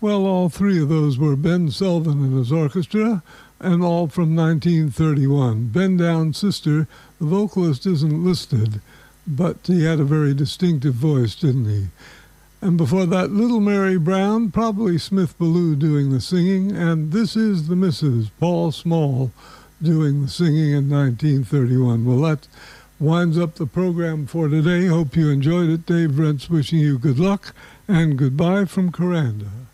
Well, all three of those were Ben Sullivan and his orchestra, and all from 1931. Ben Downs' sister, the vocalist isn't listed, but he had a very distinctive voice, didn't he? And before that, Little Mary Brown, probably Smith Ballou doing the singing, and This Is the Mrs., Paul Small doing the singing in 1931. Well, that winds up the program for today. Hope you enjoyed it. Dave Brent's wishing you good luck, and goodbye from Coranda.